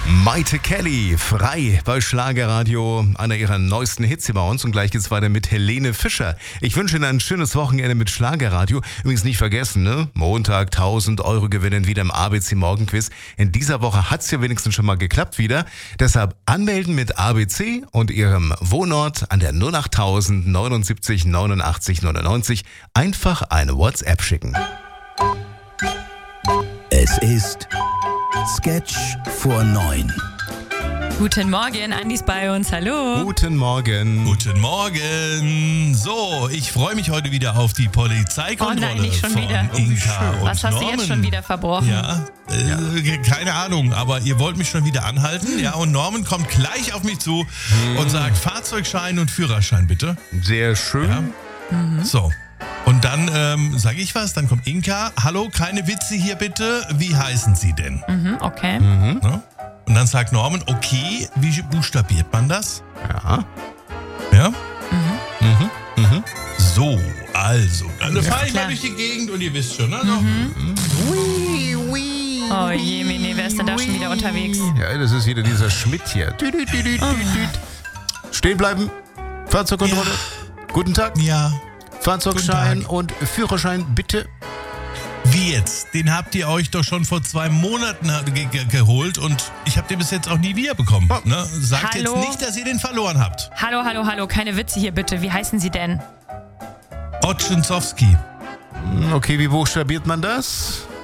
Maite Kelly, frei bei Schlagerradio, einer ihrer neuesten Hits hier bei uns. Und gleich geht's weiter mit Helene Fischer. Ich wünsche Ihnen ein schönes Wochenende mit Schlagerradio. Übrigens nicht vergessen, ne? Montag 1.000 Euro gewinnen wieder im ABC Morgenquiz. In dieser Woche hat's ja wenigstens schon mal geklappt wieder. Deshalb anmelden mit ABC und Ihrem Wohnort an der 08000 79 89 99. Einfach eine WhatsApp schicken. Es ist Sketch vor 9. Guten Morgen, Andi ist bei uns, hallo. Guten Morgen. Guten Morgen. So, ich freue mich heute wieder auf die Polizeikontrolle. Oh nein, nicht schon von wieder. Inka und Was hast du Norman. jetzt schon wieder verbrochen? Ja, keine Ahnung, aber ihr wollt mich schon wieder anhalten. Ja, und Norman kommt gleich auf mich zu und sagt, Fahrzeugschein und Führerschein bitte. Sehr schön. Ja. So. Und dann sage ich was, dann kommt Inka. Hallo, keine Witze hier bitte. Wie heißen Sie denn? Okay. Ne? Und dann sagt Norman, okay, wie buchstabiert man das? Ja. Ja? So, also. Dann fahre ich mal klar. durch die Gegend und ihr wisst schon, ne? Oh je, Mini, wer ist denn da schon wieder unterwegs? Ja, das ist wieder dieser Schmidt hier. Stehen bleiben. Fahrzeugkontrolle. Guten Tag. Ja. Fahrzeugschein Guten und Führerschein bitte. Wie jetzt? Den habt ihr euch doch schon vor 2 Monaten geholt und ich habe den bis jetzt auch nie wiederbekommen. Ne? Sagt Hallo? jetzt nicht, dass ihr den verloren habt. Hallo, keine Witze hier bitte. Wie heißen Sie denn? Otschensowski. Okay, wie buchstabiert man das?